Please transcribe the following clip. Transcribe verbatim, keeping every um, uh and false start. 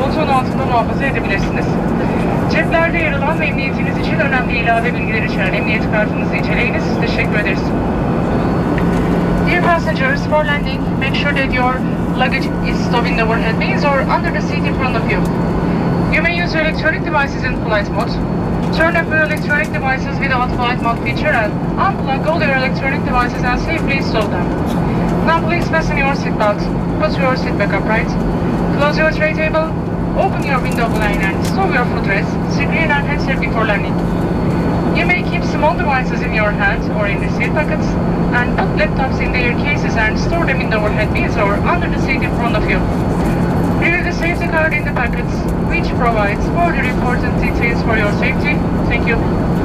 koltuğun altında muhafaza edebilirsiniz. Ceplerde yer alan ve emniyetiniz için önemli ilave bilgiler içeren emniyet kartınızı inceleyiniz. Teşekkür ederiz. Dear passengers, for landing, make sure that your luggage is stowed in the overhead bins or under the seat in front of you. You may use your electronic devices in flight mode. Turn off your electronic devices without flight mode feature and unplug all your electronic devices and safely stow them. Now please fasten your seatbelt, put your seat back upright, close your tray table, open your window blind and stow your footrest, screen and handset before landing. You may keep small devices in your hand or in the seat pockets and put laptops in their cases and store them in the overhead bins or under the seat in front of you. Review the safety card in the packets, which provides further important details for your safety. Thank you.